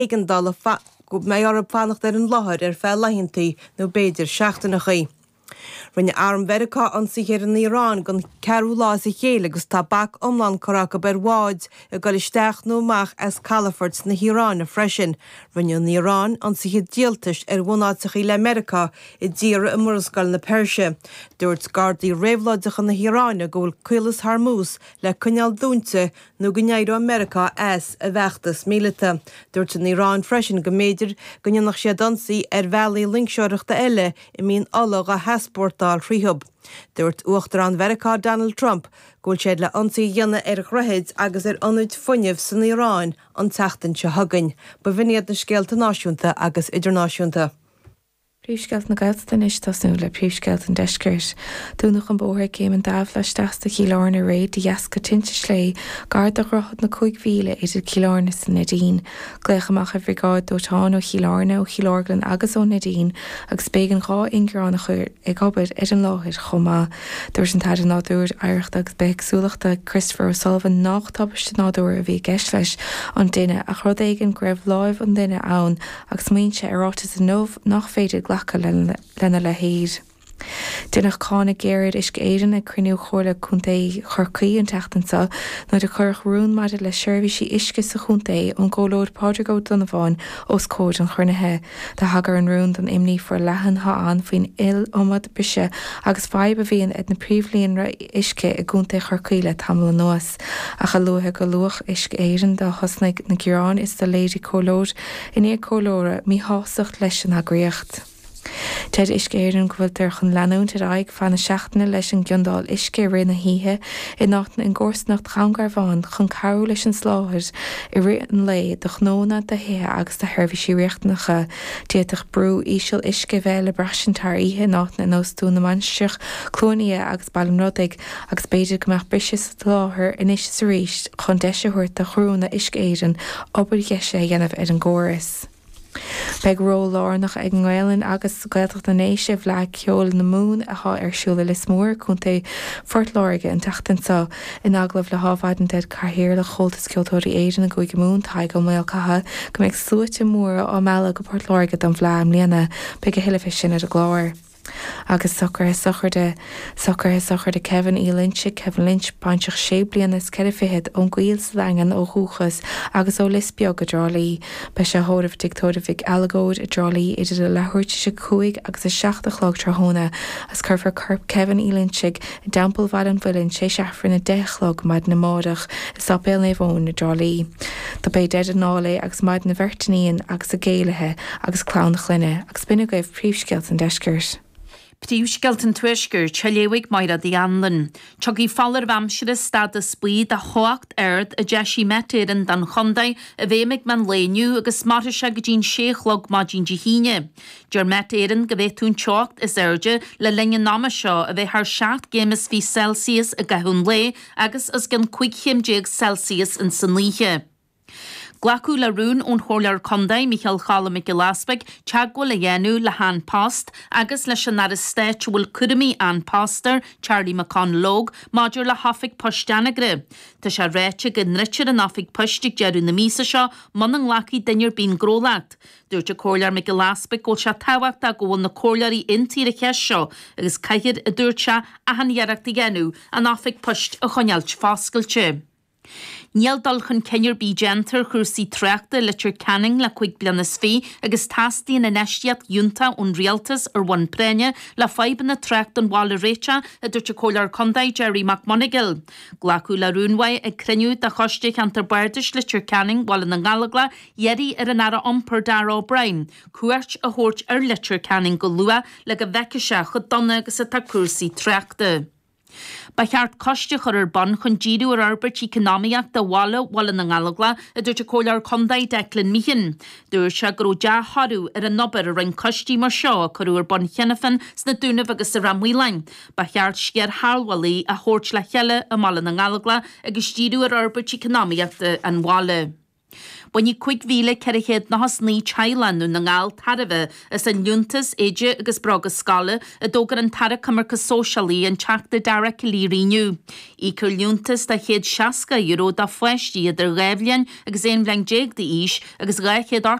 Egan dal go mé ar fannacht ar an láthir fel lehinntaí nó béidir seachtainnachaí. Rinne arm Verica an sihir in Iran gon ceú lá sa chéile agus tá bac omlan choracha ber bháid a go isteach nóach as Califorts na Hirán a freisin. Rinne in Iran an sihir díaltas bhnáidsachaí le America I ddíra a murascail na Perse. Dúirt Gardaí réimhláideach na Hirán a ggóil cuilas Hormuz le cuneal dúnta nó gnéadú America as a bheachtas mílita. Dúirt in Iran freisin go méidir gonneannach sé dansaí bhealaí linkseoireachta eile I mín allag a heaspórtáil fríhub. Dúirt uachtar an Verica Donald Trump gúil séad le ansaí dhéanana chruthid agus anúid funineh san Iráin an teachtain se thugainn, ba bhíad na scéalta náisiúnta agus idirnáisiúnta. Príomhsceilt na Gaeltacht is tasnú le príomhsceilt an deiscirt. Dúnach an bóthir céim an dábh leis 10 cíleán a réid de dheasca tinte slé, gard a rothad na 5 mhíle idir cíleárna san Nadine. Gléichamach a bhrigáid dótáin ó cíleárna ó cíleárglan agus ó Nadine, agus bégan gá ingrán a chuir ag gobad an láthir chomá. Dúirt an taid an nádúir aireachta agus beagsúlachta Christopher O'Sullivan nach tabaiste nádúir a bhí gceist leis an duine a chrud éigen greibh láimh an duine ann agus muinse arrátas a nómh nach féidir ghlacha lena le héad. Dunnach cána géad is go éireann a cruinniú chóirla chuntaí chorcaí an teachtansa nó de church rún maidir le seirbhísí isce sa chuntaí an ggólóid Pádraig Ó Donovan os cóid an chruinnithe. Tá hagar an rún don imní for lehan an faoin il omad brise agus feib a bhíon ag na príomhlíon ra isce a gúntaí chorcaí le tamla nuas. A chalúthe go luach isce éireann de thosnaigh na Gearán is de léidir cólóid in éag cólóra mí hásacht leis an agriocht. Teid isce éireann go bhfuil chun leanúnt ar aig fanna seachtainna leis an gciondáil isce rinne híthe I nátain an gcósnacht chagar bhain chun carú leis an sláthir I ri an lé do chnóna de hé agus de thuirbhísí riachtainnacha déadach brú íseal isce bheile brasintar ihe nátain an óstún na manseach clónaí agus bailm rudaig agus beidir go meach brise sa láthir in is sa ríist chun deisiúirt a chrúna isce éireann obair gheise dhéanamh ar an ggóras. Beg ró lárnach ag an Ghaeilinn agus Gaeltacht na néise bhleag ceol na mún a há siúla le smór chunta Fort Láirge an teachtansa in aglah le hábhaid dead carthair le chomhaltas ceoltóirí éireann na gcuige mún tá go mbeal catha go mbeidh suaite móra á meala go Port Láirge don bhleam líana beag a hiilefis sin ar a gláir. Agus sochar de Kevin E. Lynch, Kevin Lynch banseach sé bliana is ceirfihead ón gcuil sa leangan ó thuchas agus ó lisbeag a drálaí, be se thóramh dictóra bhíh alagóid a drálaí idir a lethúirte se chuig agus a 7 chlog trthóna as curfar curb Kevin E. Lynch i dampel bhad an bhfuilinn sé seafar na 10 chlog maid na mádach is sapéal na bhón na drálaí. Tá bé dead an nála agus maid na bhirtaíon agus a géalathe agus clán na chluine agus binne goibh príomhsceilt an deiscirt. Príomhsceilt an tuisgur teléigh maira dí anlan. Tugaí fallar bhamsire stad a spí a choacht aird a deisi metéan dan chondaid a bhéimiigh man léniu agus mar se go dín 6 log má dín híine. Deir metéan go bhéh tún teocht is airde le lenne náma seo a bheith haar 7 gémas fí Celsius a gahún lé agus as gan 5 Celsius in san líthe. Glacu le rún ón chóirlear condaid Michael Chala Michaelasbeig teagú le dhéanú le Han Post agus leis an ar istéit bhfuil cuirimí an Poster Charlie McCann Log maidir le hafig posteanna gre. Tá sé réite go nritir an hafig postig dearú na mísa seo man an laci dainir bín grólacht. Dúirte chóirlear Michaelasbeig go se táhacht a ggóil na chóirlearí intíre cheis seo agus caiithid a dúirte a hanhearachta dhéanú an hafig post a chonealt fáscailte. Níl dulchan ceir bí gentar chusaí treachta litir canning le 5 blianas fí agus tastíí na neistead dúnta ón rialtas ar bhain préine le faiban na treacht an bhála réite a dúirte chóirlear condaid Jerry McMonagall. Glacu le rúnhaid ag criniú de choisteach antar bairdis litir canning bhála na ngalagla dhéirí ar an ara ompar Dara O'Brien, cuairt a thuirt ar litir canning go lua le go bheiceise chud donna agus a cusaí treachta. Ba cheart coiste chur ar ban chun díú ar arbert economiaach de walla na ngalagla a dúirte chóirlear condaid Declan Meehan. Dúir se go de harú ar an nobar a rin costí mar seo chuú ar ban cheannafan sna dúnamh agus a ramhuilein. Ba cheart sciar hálhalaí a thuirt le cheile a mala na ngalagla agus díú ar arbert economiaach an bhála. Buní 5,000 ceirichéad na hasní Thailandú na ngáil tarabh is an Lúntas éide agus bragus scala a dógar an tar cumarcha sóisialí an teachta dara cilíríniu. Ícur Lúntas da chéad 60 euro da fuistí idir réimhlein agus éon bhlein déag de ís agus gaiichéad